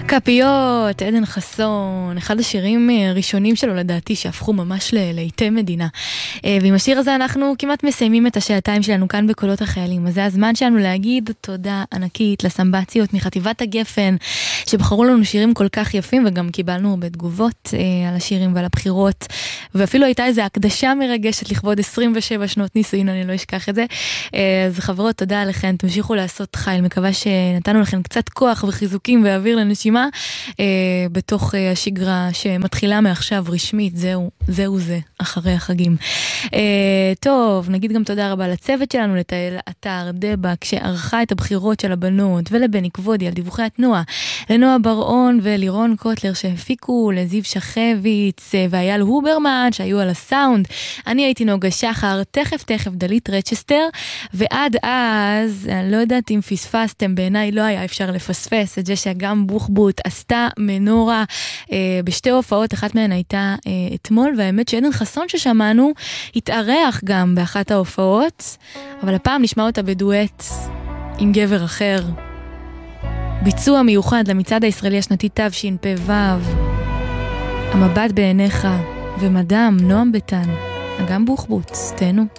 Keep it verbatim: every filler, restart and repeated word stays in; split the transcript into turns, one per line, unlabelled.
כפיות, עדן חסון, אחד השירים הראשונים שלו לדעתי שהפכו ממש ללהיטי מדינה. ועם השיר הזה אנחנו כמעט מסיימים את השעתיים שלנו כאן בקולות החיילים. אז זה הזמן שלנו להגיד תודה ענקית לסמבציות מחטיבת הגפן שבחרו לנו שירים כל כך יפים, וגם קיבלנו הרבה תגובות על השירים ועל הבחירות, ואפילו הייתה איזו הקדשה מרגשת לכבוד עשרים ושבע שנות נישואין, אני לא אשכח את זה. אז חברות, תודה עליכן, תמשיכו לעשות חייל, מקווה שנתנו לכם קצת כוח וחיזוקים ואוויר לנשימה אה, בתוך אה, השגרה שמתחילה מעכשיו רשמית, זהו, זהו זה, אחרי החגים. אה, טוב, נגיד גם תודה רבה לצוות שלנו, לתאל אתר דבק, שערכה את הבחירות של הבנות, ולבני כבודי על דיווחי התנועה, לנועה ברעון ולירון קוטלר שהפיקו, לזיו שחביץ ואייל הוברמן שהיו על הסאונד. אני הייתי נוגה שחר, תכף תכף דלית רצ'סטר, ועד אז, אני לא יודעת אם פספסתם, בעיניי לא היה אפשר לפספס את זה שגם בוחבוט עשתה מנורה אה, בשתי הופעות, אחת מהן הייתה אה, אתמול, והאמת שעדן חסון ששמענו התארח גם באחת ההופעות, אבל הפעם נשמע אותה בדואט עם גבר אחר. ביצוע מיוחד למצעד הישראלי השנתי תשפ"ו, המבט בעיניך, ומדם נועם ביטן, אגם בוחבוט, תהנו.